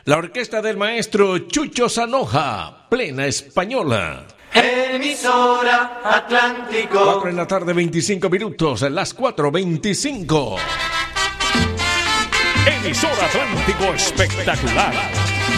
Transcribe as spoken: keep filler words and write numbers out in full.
La orquesta del maestro Chucho Zanoja, Plena Española. Emisora Atlántico. Cuatro en la tarde, veinticinco minutos, las cuatro veinticinco. Emisora Atlántico espectacular.